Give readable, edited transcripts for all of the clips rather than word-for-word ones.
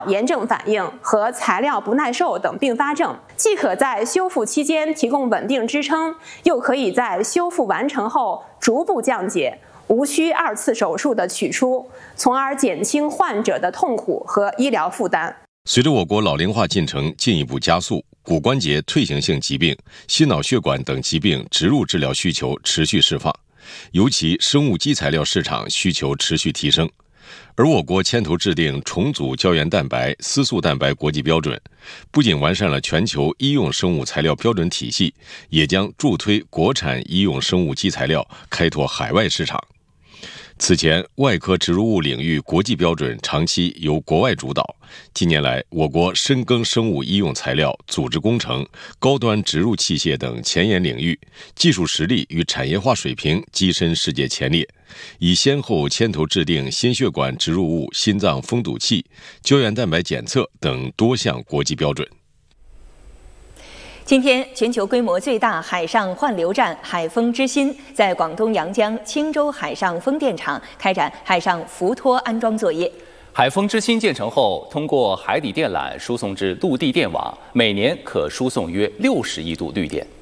炎症反应和材料不耐受等并发症，既可在修复期间提供稳定支撑，又可以在修复完成后逐步降解，无需2次手术的取出，从而减轻患者的痛苦和医疗负担。 随着我国老龄化进程进一步加速，骨关节退行性疾病、心脑血管等疾病植入治疗需求持续释放，尤其生物基材料市场需求持续提升。而我国牵头制定重组胶原蛋白、丝素蛋白国际标准，不仅完善了全球医用生物材料标准体系，也将助推国产医用生物基材料开拓海外市场。此前，外科植入物领域国际标准长期由国外主导。近年来，我国深耕生物医用材料、组织工程、高端植入器械等前沿领域，技术实力与产业化水平跻身世界前列，已先后牵头制定心血管植入物、心脏封堵器、胶原蛋白检测等多项国际标准。 今天，全球规模最大海上换流站海丰之心在广东阳江青州海上风电场开展海上浮托安装作业。 海丰之心建成后，通过海底电缆输送至陆地电网，每年可输送约60亿度绿电。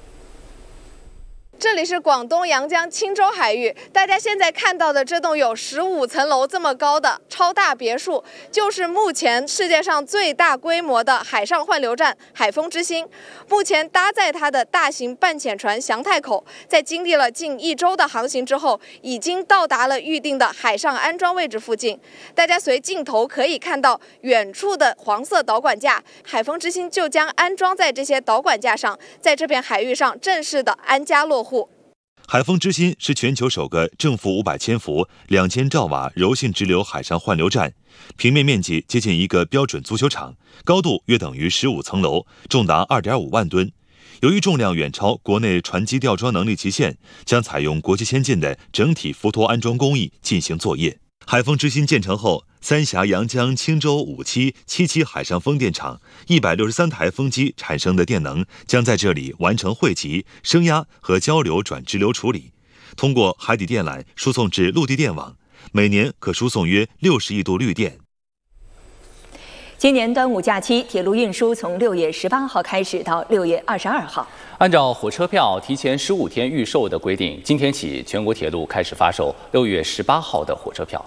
这里是广东阳江青州海域，大家现在看到的这栋有15层楼这么高的超大别墅，就是目前世界上最大规模的海上换流站海丰之心。目前搭载它的大型半潜船祥太口，在经历了近1周的航行之后，已经到达了预定的海上安装位置附近。大家随镜头可以看到远处的黄色导管架，海丰之心就将安装在这些导管架上，在这片海域上正式的安家落户。 海丰之心是全球首个正负500千伏、2000兆瓦柔性直流海上换流站，平面面积接近一个标准足球场，高度约等于15层楼，重达2.5万吨。由于重量远超国内船机吊装能力极限，将采用国际先进的整体浮托安装工艺进行作业。海丰之心建成后，三峡、阳江、青州5期、7期海上风电场163台风机产生的电能将在这里完成汇集、升压和交流转直流处理，通过海底电缆输送至陆地电网，每年可输送约60亿度绿电。 今年端午假期，铁路运输从6月18号开始到6月22号。 按照火车票提前15天预售的规定，今天起全国铁路开始发售6月18号的火车票。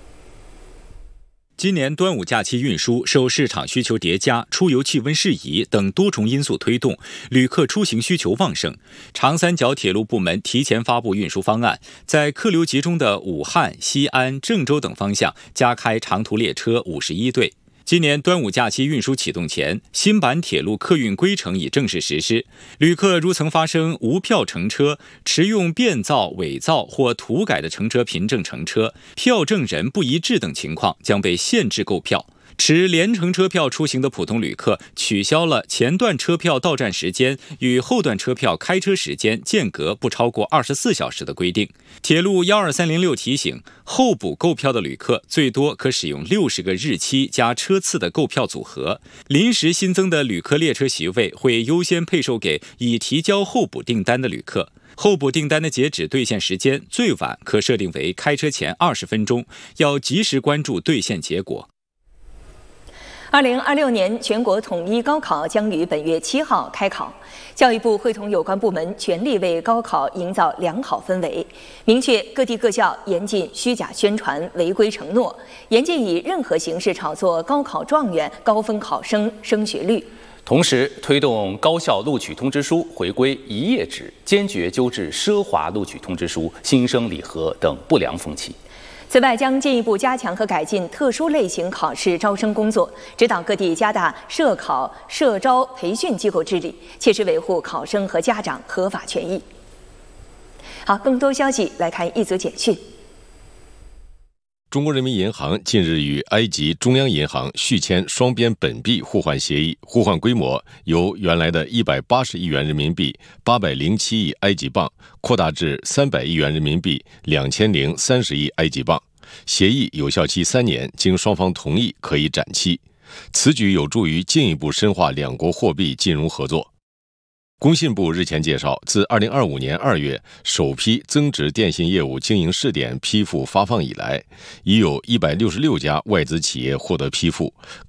今年端午假期运输受市场需求叠加、出游气温适宜等多重因素推动，旅客出行需求旺盛。长三角铁路部门提前发布运输方案，在客流集中的武汉、西安、郑州等方向加开长途列车51对。今年端午假期运输启动前，新版铁路客运规程已正式实施。旅客如曾发生无票乘车、持用变造、伪造或涂改的乘车凭证乘车、票证人不一致等情况，将被限制购票。持联程车票出行的普通旅客取消了前段车票到站时间与后段车票开车时间间隔不超过24小时的规定。铁路12306提醒，候补购票的旅客最多可使用60个日期加车次的购票组合。临时新增的旅客列车席位会优先配售给已提交候补订单的旅客。候补订单的截止兑现时间最晚可设定为开车前20分钟，要及时关注兑现结果。 2026年全国统一高考将于本月7号开考，教育部会同有关部门全力为高考营造良好氛围，明确各地各校严禁虚假宣传、违规承诺，严禁以任何形式炒作高考状元、高分考生升学率。 同时，推动高校录取通知书回归一页纸，坚决纠治奢华录取通知书、新生礼盒等不良风气。 此外，将进一步加强和改进特殊类型考试招生工作，指导各地加大涉考、涉招培训机构治理，切实维护考生和家长合法权益。好，更多消息来看一组简讯。 中国人民银行近日与埃及中央银行续签双边本币互换协议，互换规模由原来的180亿元人民币、807亿埃及镑扩大至300亿元人民币、2030亿埃及镑。协议有效期3年，经双方同意可以展期。此举有助于进一步深化两国货币金融合作。 工信部日前介绍，自2025年2月首批增值电信业务经营试点批复发放以来，已有166家外资企业获得批复，